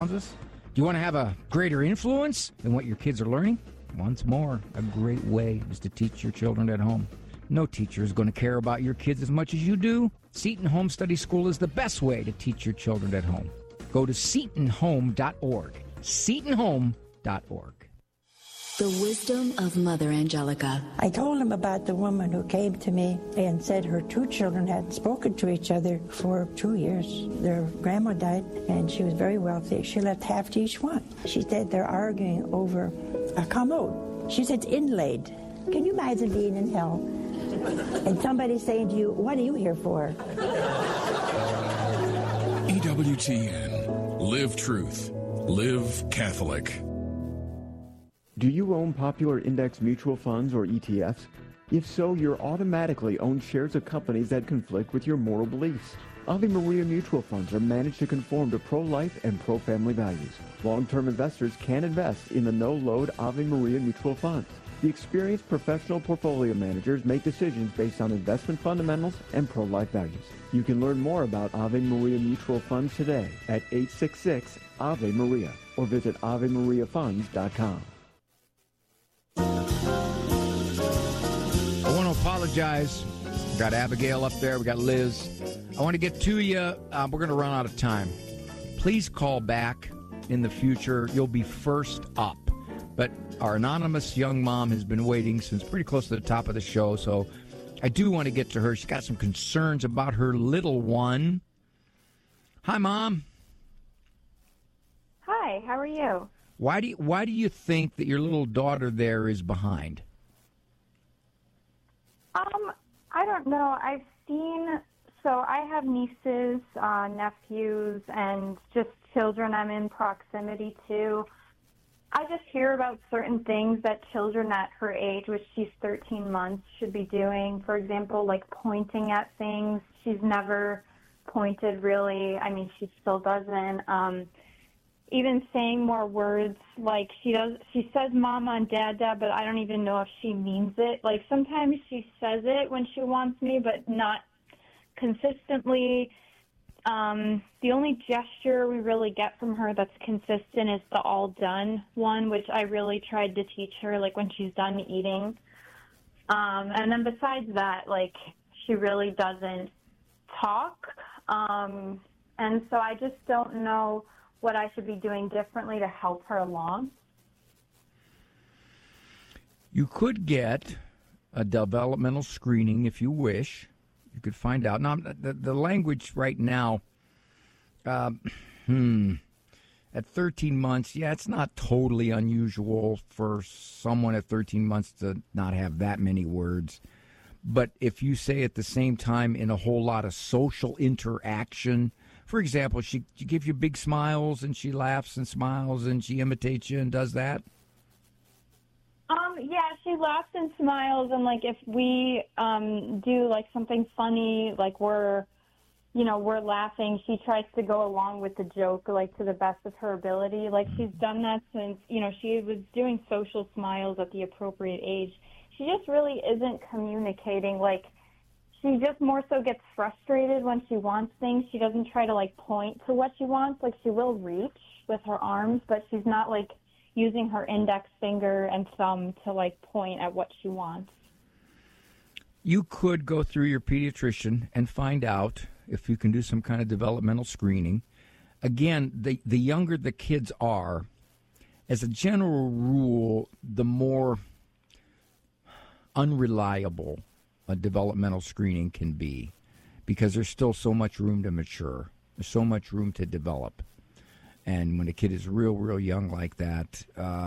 us? Do you want to have a greater influence than what your kids are learning? Once more, a great way is to teach your children at home. No teacher is going to care about your kids as much as you do. Seton Home Study School is the best way to teach your children at home. Go to setonhome.org. setonhome.org. The wisdom of Mother Angelica. I told him about the woman who came to me and said her two children hadn't spoken to each other for 2 years. Their grandma died, and she was very wealthy. She left half to each one. She said they're arguing over a commode. She said it's inlaid. Can you imagine being in hell and somebody saying to you, what are you here for? EWTN. Live truth. Live Catholic. Do you own popular index mutual funds or ETFs? If so, you're automatically own shares of companies that conflict with your moral beliefs. Ave Maria mutual funds are managed to conform to pro-life and pro-family values. Long-term investors can invest in the no-load Ave Maria mutual funds. The experienced professional portfolio managers make decisions based on investment fundamentals and pro-life values. You can learn more about Ave Maria mutual funds today at 866 Ave Maria or visit AveMariaFunds.com. I want to apologize. We got Abigail up there. We got Liz. I want to get to you. We're going to run out of time. Please call back in the future. You'll be first up. But our anonymous young mom has been waiting since pretty close to the top of the show, so I do want to get to her. She's got some concerns about her little one. Hi, Mom. Hi, how are you? Why do you think that your little daughter there is behind? I don't know. I have nieces, nephews, and just children I'm in proximity to. I just hear about certain things that children at her age, which she's 13 months, should be doing. For example, like pointing at things. She's never pointed really. I mean, she still doesn't. Even saying more words, like she says mama and dada, but I don't even know if she means it. Like sometimes she says it when she wants me, but not consistently. The only gesture we really get from her that's consistent is the all done one, which I really tried to teach her, like when she's done eating. And then besides that, like she really doesn't talk. And so I just don't know what I should be doing differently to help her along. You could get a developmental screening if you wish. You could find out. Now, the language right now, at 13 months, yeah, it's not totally unusual for someone at 13 months to not have that many words. But if you say at the same time in a whole lot of social interaction, for example, she gives you big smiles and she laughs and smiles and she imitates you and does that? Yeah, she laughs and smiles, and like if we do like something funny, like we're laughing, she tries to go along with the joke, like to the best of her ability. Like she's done that since, she was doing social smiles at the appropriate age. She just really isn't communicating. Like she just more so gets frustrated when she wants things. She doesn't try to like point to what she wants. Like she will reach with her arms, but she's not like using her index finger and thumb to like point at what she wants. You could go through your pediatrician and find out if you can do some kind of developmental screening. Again, the younger the kids are, as a general rule, the more unreliable a developmental screening can be, because there's still so much room to mature. There's so much room to develop. And when a kid is real young like that,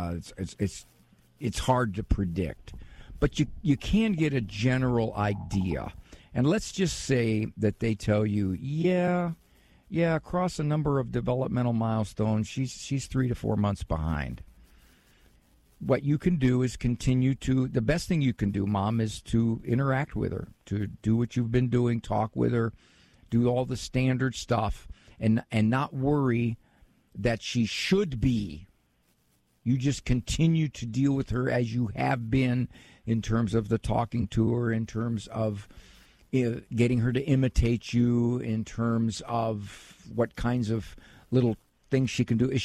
it's hard to predict. But you can get a general idea. And let's just say that they tell you, yeah, across a number of developmental milestones, she's 3 to 4 months behind. What you can do is the best thing you can do, Mom, is to interact with her, to do what you've been doing, talk with her, do all the standard stuff, and not worry that she should be. You just continue to deal with her as you have been in terms of the talking to her, in terms of getting her to imitate you, in terms of what kinds of little things she can do.